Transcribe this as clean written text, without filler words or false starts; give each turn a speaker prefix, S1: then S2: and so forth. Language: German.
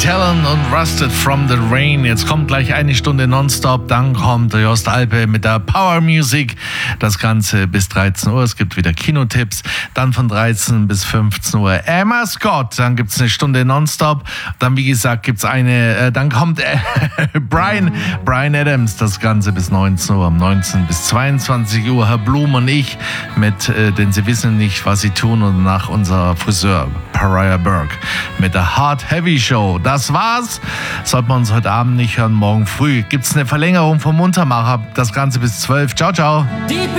S1: Talon und Rusted from the Rain. Jetzt kommt gleich eine Stunde Nonstop, dann kommt Jost Alpe mit der Power Music. Das Ganze bis 13 Uhr. Es gibt wieder Kinotipps. Dann von 13 bis 15 Uhr Emma Scott. Dann gibt es eine Stunde Nonstop. Dann, wie gesagt, gibt es dann kommt Brian Adams. Das Ganze bis 19 Uhr. Um 19 bis 22 Uhr Herr Blum und ich mit denn sie wissen nicht, was sie tun. Und nach unserer Friseur Pariah Burke mit der Hard Heavy Show. Das war's. Sollten wir uns heute Abend nicht hören. Morgen früh gibt's eine Verlängerung vom Muntermacher. Das Ganze bis 12. Ciao, ciao.